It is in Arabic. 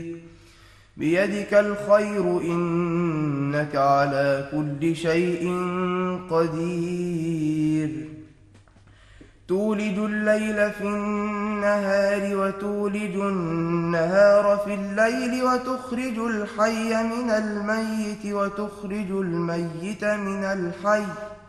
بيدك الخير إنك على كل شيء قدير تولج الليل في النهار وتولج النهار في الليل وتخرج الحي من الميت وتخرج الميت من الحي